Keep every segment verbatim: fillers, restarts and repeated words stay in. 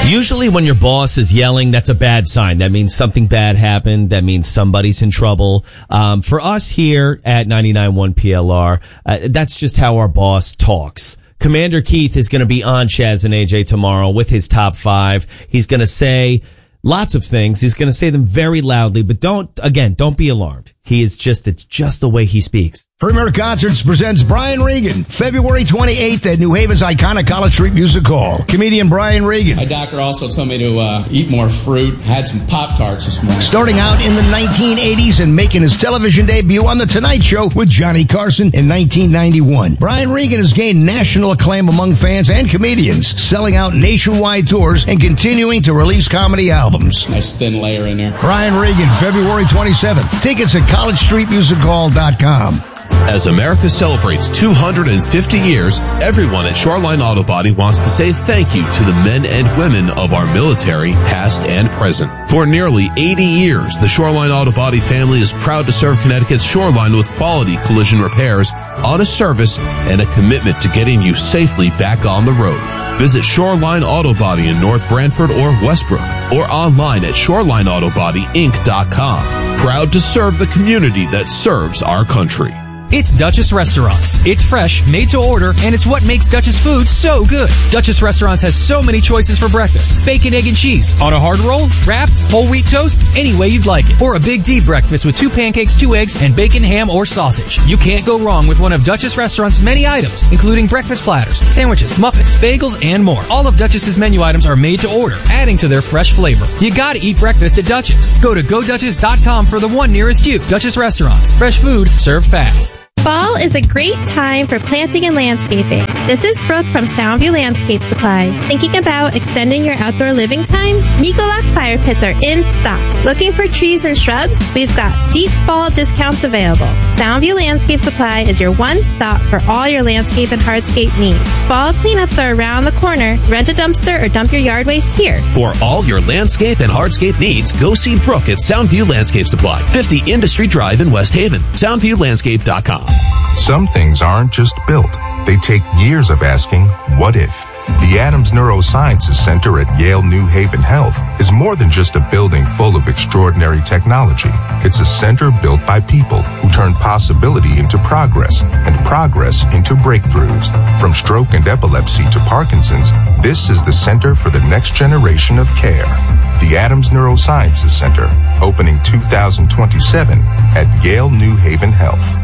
Usually when your boss is yelling, that's a bad sign. That means something bad happened. That means somebody's in trouble. Um, for us here at ninety-nine point one P L R, uh, that's just how our boss talks. Commander Keith is going to be on Chaz and A J tomorrow with his top five. He's going to say lots of things. He's going to say them very loudly, but don't, again, don't be alarmed. He is just, it's just the way he speaks. Premier Concerts presents Brian Regan, February twenty-eighth at New Haven's iconic College Street Music Hall. Comedian Brian Regan. My doctor also told me to uh, eat more fruit. Had some Pop-Tarts this morning. Starting out in the nineteen eighties and making his television debut on The Tonight Show with Johnny Carson in nineteen ninety-one. Brian Regan has gained national acclaim among fans and comedians, selling out nationwide tours and continuing to release comedy albums. Nice thin layer in there. Brian Regan, February twenty-seventh. Tickets at college street music hall dot com. As America celebrates two hundred fifty years, everyone at Shoreline Auto Body wants to say thank you to the men and women of our military, past and present. For nearly eighty years, the Shoreline Auto Body family is proud to serve Connecticut's shoreline with quality collision repairs, honest service, and a commitment to getting you safely back on the road. Visit Shoreline Auto Body in North Branford or Westbrook, or online at shoreline auto body inc dot com. Proud to serve the community that serves our country. It's Duchess Restaurants. It's fresh, made to order, and it's what makes Duchess food so good. Duchess Restaurants has so many choices for breakfast. Bacon, egg, and cheese. On a hard roll, wrap, whole wheat toast, any way you'd like it. Or a big D breakfast with two pancakes, two eggs, and bacon, ham, or sausage. You can't go wrong with one of Duchess Restaurants' many items, including breakfast platters, sandwiches, muffins, bagels, and more. All of Duchess's menu items are made to order, adding to their fresh flavor. You gotta eat breakfast at Duchess. Go to go duchess dot com for the one nearest you. Duchess Restaurants. Fresh food, served fast. Fall is a great time for planting and landscaping. This is Brooke from Soundview Landscape Supply. Thinking about extending your outdoor living time? Nicolac fire pits are in stock. Looking for trees and shrubs? We've got deep fall discounts available. Soundview Landscape Supply is your one stop for all your landscape and hardscape needs. Fall cleanups are around the corner. Rent a dumpster or dump your yard waste here. For all your landscape and hardscape needs, go see Brooke at Soundview Landscape Supply, fifty Industry Drive in West Haven. soundview landscape dot com. Some things aren't just built. They take years of asking, what if? The Adams Neurosciences Center at Yale New Haven Health is more than just a building full of extraordinary technology. It's a center built by people who turn possibility into progress and progress into breakthroughs. From stroke and epilepsy to Parkinson's, this is the center for the next generation of care. The Adams Neurosciences Center, opening two thousand twenty-seven at Yale New Haven Health.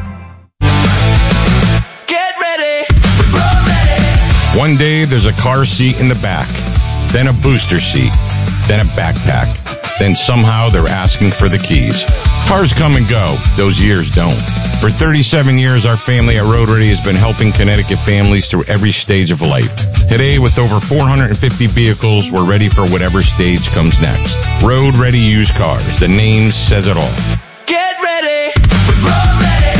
One day there's a car seat in the back, then a booster seat, then a backpack, then somehow they're asking for the keys. Cars come and go, those years don't. For thirty-seven years, our family at Road Ready has been helping Connecticut families through every stage of life. Today, with over four hundred fifty vehicles, we're ready for whatever stage comes next. Road Ready Used Cars, the name says it all. Get ready with Road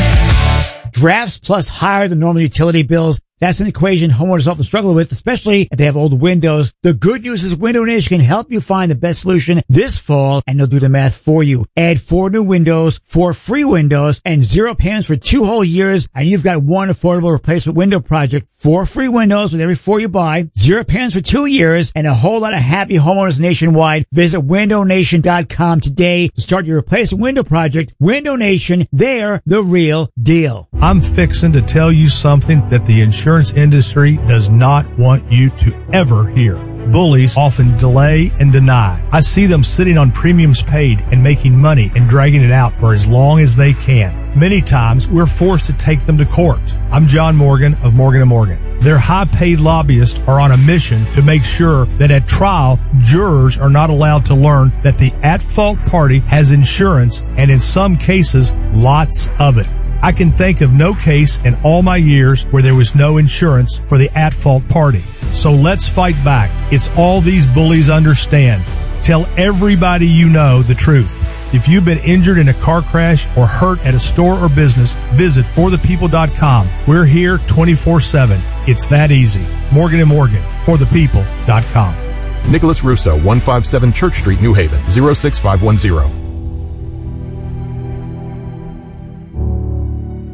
Ready. Drafts plus higher than normal utility bills. That's an equation homeowners often struggle with, especially if they have old windows. The good news is Window Nation can help you find the best solution this fall, and they'll do the math for you. Add four new windows, four free windows, and zero payments for two whole years, and you've got one affordable replacement window project. Four free windows with every four you buy, zero payments for two years, and a whole lot of happy homeowners nationwide. Visit window nation dot com today to start your replacement window project. Window Nation, they're the real deal. I'm fixing to tell you something that the insurance industry does not want you to ever hear. Bullies often delay and deny. I see them sitting on premiums paid and making money and dragging it out for as long as they can. Many times we're forced to take them to court. I'm John Morgan of Morgan and Morgan. Their high-paid lobbyists are on a mission to make sure that at trial, jurors are not allowed to learn that the at-fault party has insurance, and in some cases, lots of it. I can think of no case in all my years where there was no insurance for the at-fault party. So let's fight back. It's all these bullies understand. Tell everybody you know the truth. If you've been injured in a car crash or hurt at a store or business, visit for the people dot com. We're here twenty-four seven. It's that easy. Morgan and Morgan, for the people dot com. Nicholas Russo, one fifty-seven Church Street, New Haven, zero six five one zero.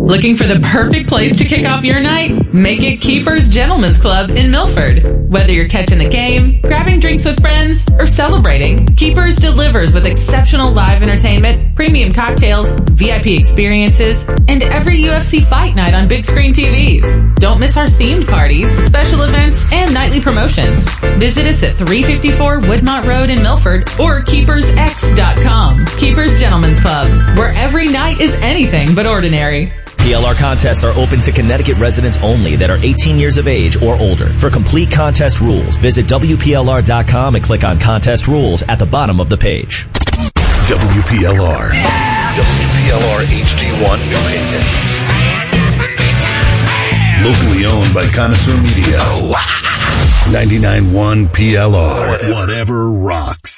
Looking for the perfect place to kick off your night? Make it Keeper's Gentlemen's Club in Milford. Whether you're catching the game, grabbing drinks with friends, or celebrating, Keeper's delivers with exceptional live entertainment, premium cocktails, V I P experiences, and every U F C fight night on big screen T Vs. Don't miss our themed parties, special events, and nightly promotions. Visit us at three fifty-four Woodmont Road in Milford or keepers x dot com. Keeper's Gentlemen's Club, where every night is anything but ordinary. P L R contests are open to Connecticut residents only that are eighteen years of age or older. For complete contest rules, visit W P L R dot com and click on Contest Rules at the bottom of the page. W P L R. W P L R H D one New Haven. Locally owned by Connoisseur Media. ninety-nine point one P L R. Whatever rocks.